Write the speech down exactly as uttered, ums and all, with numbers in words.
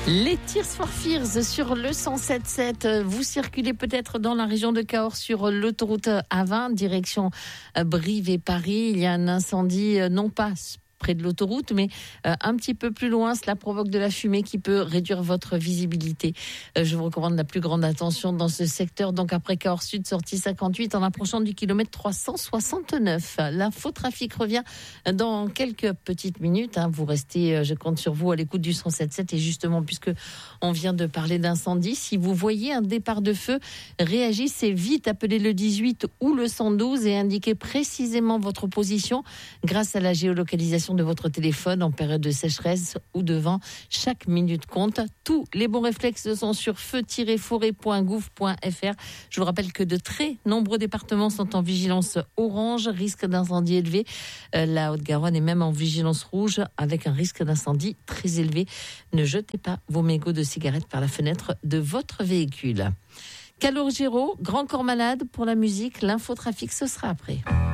Les Tears for Fears sur le cent sept sept. Vous circulez peut-être dans la région de Cahors sur l'autoroute A vingt, direction Brive et Paris. Il y a un incendie, non pas près de l'autoroute, mais euh, un petit peu plus loin. Cela provoque de la fumée qui peut réduire votre visibilité. Euh, je vous recommande la plus grande attention dans ce secteur. Donc après Cahors Sud, sortie cinquante-huit, en approchant du kilomètre trois cent soixante-neuf. L'infotrafic revient dans quelques petites minutes. Hein. Vous restez, je compte sur vous, à l'écoute du cent sept sept. Et justement, puisque on vient de parler d'incendie, si vous voyez un départ de feu, réagissez vite. Appelez le dix-huit ou le cent douze et indiquez précisément votre position grâce à la géolocalisation de votre téléphone en période de sécheresse ou de vent. Chaque minute compte. Tous les bons réflexes sont sur feu tiret forêt point gouv point f r. Je vous rappelle que de très nombreux départements sont en vigilance orange, risque d'incendie élevé. Euh, la Haute-Garonne est même en vigilance rouge avec un risque d'incendie très élevé. Ne jetez pas vos mégots de cigarettes par la fenêtre de votre véhicule. Calogero, Grand Corps Malade pour la musique. L'infotrafic, ce sera après.